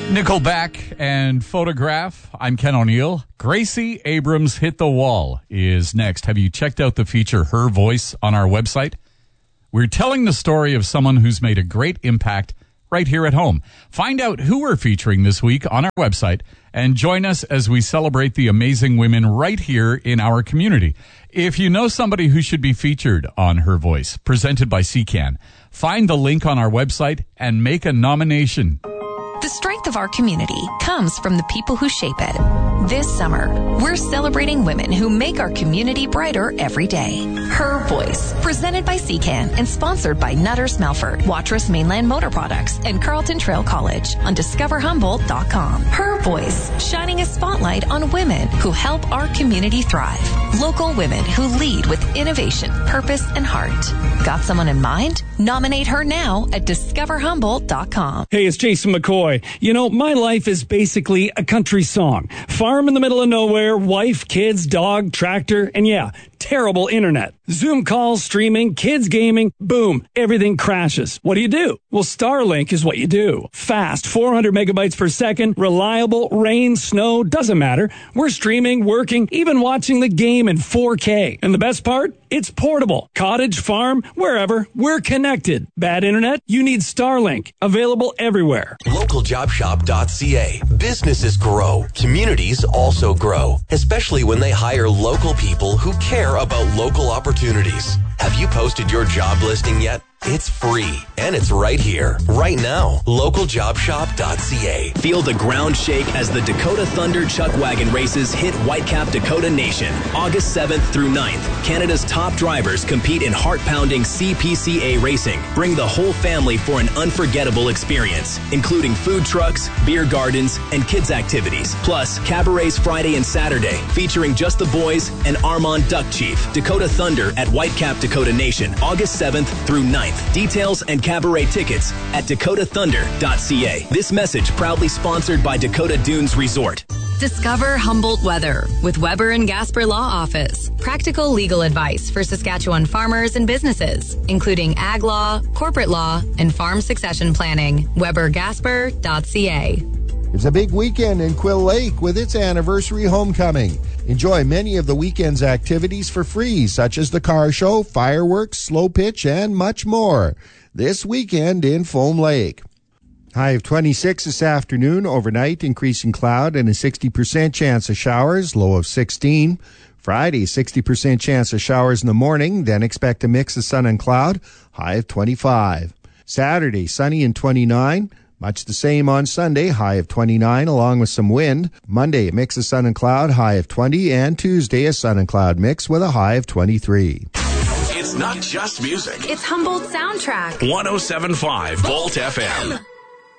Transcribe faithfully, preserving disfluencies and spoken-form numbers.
Nickelback and Photograph. I'm Ken O'Neill. Gracie Abrams Hit the Wall is next. Have you checked out the feature Her Voice on our website? We're telling the story of someone who's made a great impact right here at home. Find out who we're featuring this week on our website and join us as we celebrate the amazing women right here in our community. If you know somebody who should be featured on Her Voice, presented by C C A N, find the link on our website and make a nomination. The strength of our community comes from the people who shape it. This summer, we're celebrating women who make our community brighter every day. Her Voice, presented by C C A N and sponsored by Nutters Melford, Watrous Mainland Motor Products, and Carleton Trail College on discover humboldt dot com. Her Voice, shining a spotlight on women who help our community thrive. Local women who lead with innovation, purpose, and heart. Got someone in mind? Nominate her now at discover humboldt dot com. Hey, it's Jason McCoy. You know, my life is basically a country song. Farm in the middle of nowhere, wife, kids, dog, tractor, and yeah, terrible internet. Zoom calls, streaming, kids gaming, boom, everything crashes. What do you do? Well, Starlink is what you do. Fast, four hundred megabytes per second, reliable, rain, snow, doesn't matter. We're streaming, working, even watching the game in four K. And the best part? It's portable. Cottage, farm, wherever, we're connected. Bad internet? You need Starlink. Available everywhere. local job shop dot c a. Businesses grow. Communities also grow. Especially when they hire local people who care about local opportunities. Have you posted your job listing yet? It's free, and it's right here, right now. local job shop dot c a. Feel the ground shake as the Dakota Thunder Chuck Wagon races hit Whitecap, Dakota Nation. August seventh through ninth, Canada's top drivers compete in heart-pounding C P C A racing. Bring the whole family for an unforgettable experience, including food trucks, beer gardens, and kids' activities. Plus, cabarets Friday and Saturday, featuring Just the Boys and Armand Duck Chief. Dakota Thunder at Whitecap, Dakota Nation, August seventh through ninth. Details and cabaret tickets at dakota thunder dot c a. This message proudly sponsored by Dakota Dunes Resort. Discover Humboldt Weather with Weber and Gasper Law Office. Practical legal advice for Saskatchewan farmers and businesses, including ag law, corporate law, and farm succession planning. weber gasper dot c a. It's a big weekend in Quill Lake with its anniversary homecoming. Enjoy many of the weekend's activities for free, such as the car show, fireworks, slow pitch, and much more. This weekend in Foam Lake. High of twenty-six this afternoon. Overnight, increasing cloud and a sixty percent chance of showers. Low of sixteen. Friday, sixty percent chance of showers in the morning. Then expect a mix of sun and cloud. High of twenty-five. Saturday, sunny and twenty-nine. Much the same on Sunday, high of twenty-nine, along with some wind. Monday, a mix of sun and cloud, high of twenty. And Tuesday, a sun and cloud mix with a high of twenty-three. It's not just music. It's Humboldt Soundtrack. one oh seven point five Volt F M.